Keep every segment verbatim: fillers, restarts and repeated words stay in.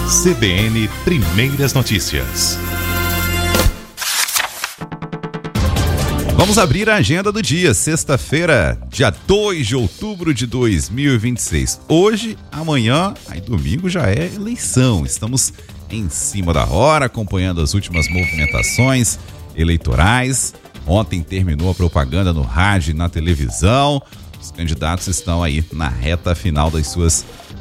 C B N Primeiras Notícias. Vamos abrir a agenda do dia, sexta-feira, dia dois de outubro de dois mil e vinte e seis. Hoje, amanhã, aí domingo já é eleição. Estamos em cima da hora, acompanhando as últimas movimentações eleitorais. Ontem terminou a propaganda no rádio e na televisão. Os candidatos estão aí na reta final das suas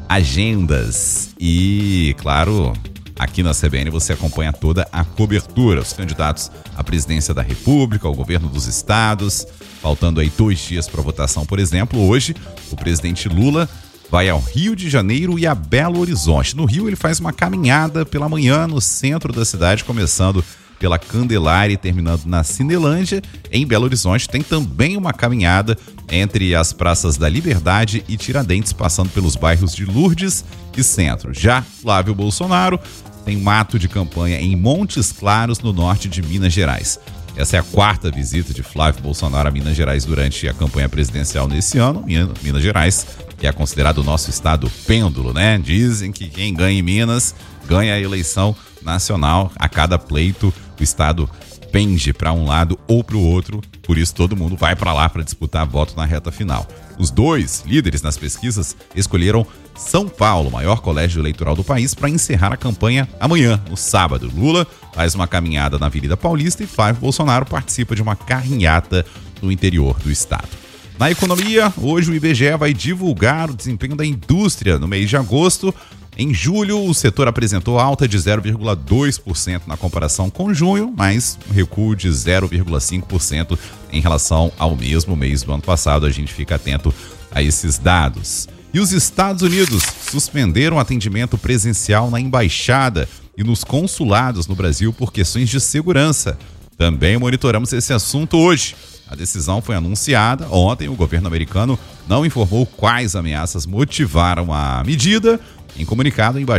agendas. E, claro, aqui na C B N você acompanha toda a cobertura. Os candidatos à presidência da República, ao governo dos estados. Faltando aí dois dias para votação, por exemplo. Hoje, o presidente Lula vai ao Rio de Janeiro e a Belo Horizonte. No Rio, ele faz uma caminhada pela manhã no centro da cidade, começando pela Candelária e terminando na Cinelândia. Em Belo Horizonte tem também uma caminhada entre as praças da Liberdade e Tiradentes, passando pelos bairros de Lourdes e Centro. Já Flávio Bolsonaro tem um ato de campanha em Montes Claros, no norte de Minas Gerais. Essa é a quarta visita de Flávio Bolsonaro a Minas Gerais durante a campanha presidencial nesse ano. Minas Gerais, que é considerado o nosso estado pêndulo, né? Dizem que quem ganha em Minas ganha a eleição nacional. A cada pleito, o estado pende para um lado ou para o outro, por isso todo mundo vai para lá para disputar voto na reta final. Os dois líderes nas pesquisas escolheram São Paulo, maior colégio eleitoral do país, para encerrar a campanha amanhã, no sábado. Lula faz uma caminhada na Avenida Paulista e Flávio Bolsonaro participa de uma carreata no interior do estado. Na economia, hoje o I B G E vai divulgar o desempenho da indústria no mês de agosto. Em julho, o setor apresentou alta de zero vírgula dois por cento na comparação com junho, mas um recuo de zero vírgula cinco por cento em relação ao mesmo mês do ano passado. A gente fica atento a esses dados. E os Estados Unidos suspenderam o atendimento presencial na embaixada e nos consulados no Brasil por questões de segurança. Também monitoramos esse assunto hoje. A decisão foi anunciada ontem. O governo americano não informou quais ameaças motivaram a medida. Em comunicado, a embaixada